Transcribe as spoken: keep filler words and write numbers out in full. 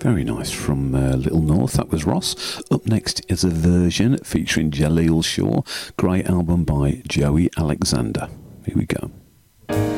Very nice from uh, Little North. That was Ross. Up next is a version featuring Jaleel Shaw. Great album by Joey Alexander. Here we go.